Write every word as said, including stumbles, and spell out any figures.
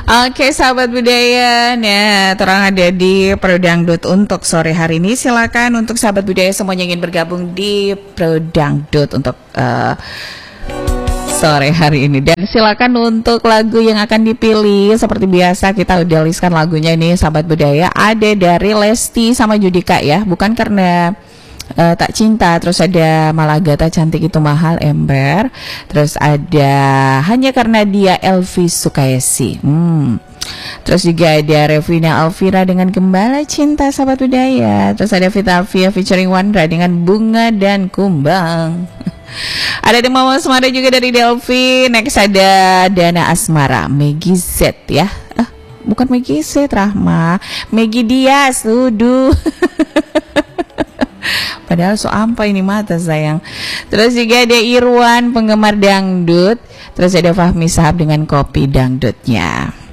Oke sahabat budaya, nah terang ada di Pro Dangdut untuk sore hari ini. Silakan untuk sahabat budaya semuanya ingin bergabung di Pro Dangdut untuk uh, sore hari ini. Dan silakan untuk lagu yang akan dipilih. Seperti biasa kita udah listkan lagunya ini sahabat budaya. Ada dari Lesti sama Judika ya. Bukan karena Uh, tak cinta, terus ada Malagata cantik itu mahal ember, terus ada hanya karena dia Elvi Sukaesi, hmm. terus juga ada Revina Alvira dengan Gembala Cinta sahabat budaya, terus ada Vita Alvia featuring Wandra dengan Bunga dan Kumbang. Ada Mama Asmara juga dari Delvi. Next ada Dana Asmara Megi Z ya, ah, bukan Megi Z Rahma, Megi Dias Ludu. Padahal so ampa ini mata sayang. Terus juga ada Irwan penggemar dangdut. Terus ada Fahmi Sahab dengan kopi dangdutnya.